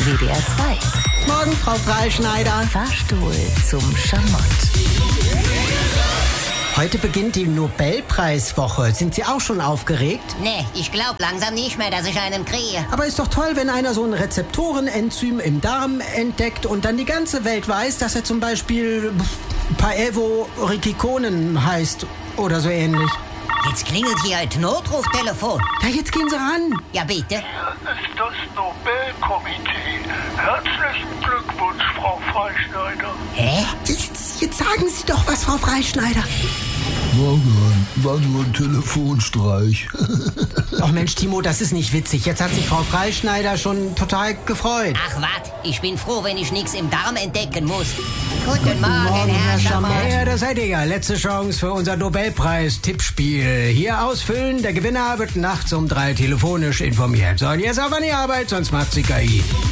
WDR 2. Morgen, Frau Freischneider. Fahrstuhl zum Schamott. Heute beginnt die Nobelpreiswoche. Sind Sie auch schon aufgeregt? Nee, ich glaube langsam nicht mehr, dass ich einen kriege. Aber ist doch toll, wenn einer so ein Rezeptorenenzym im Darm entdeckt und dann die ganze Welt weiß, dass er zum Beispiel Paevo Ricciconen heißt oder so ähnlich. Jetzt klingelt hier ein Notruftelefon. Na, jetzt gehen Sie ran. Ja, bitte. Hier ist das Nobelkomitee. Herzlichen Glückwunsch, Frau Freischneider. Hä? Jetzt sagen Sie doch was, Frau Freischneider. Morgen, war nur ein Telefonstreich. Ach Mensch, Timo, das ist nicht witzig. Jetzt hat sich Frau Freischneider schon total gefreut. Ach wat, ich bin froh, wenn ich nichts im Darm entdecken muss. Guten Morgen, Herr Schamott. Ja, da seid ihr ja. Letzte Chance für unser Nobelpreis-Tippspiel. Hier ausfüllen. Der Gewinner wird nachts um 3 telefonisch informiert. So, und jetzt auf an die Arbeit, sonst macht sie KI.